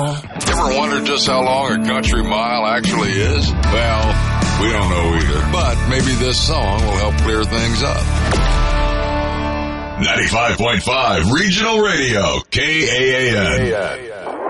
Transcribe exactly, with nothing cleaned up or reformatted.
Ever wondered just how long a country mile actually is? Well, we don't know either, but maybe this song will help clear things up. ninety-five point five Regional Radio, K A A N.